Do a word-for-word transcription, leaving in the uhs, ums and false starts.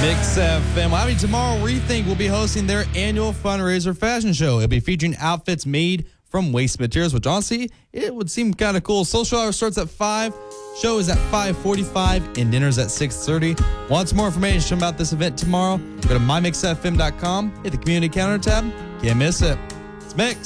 Mix F M. I mean, tomorrow, Rethink will be hosting their annual fundraiser fashion show. It'll be featuring outfits made from waste materials, which honestly, it would seem kind of cool. Social hour starts at five. Show is at five forty-five and dinner's at six thirty. Want some more information about this event tomorrow? Go to my mix f m dot com, hit the community calendar tab. Can't miss it. It's Mix.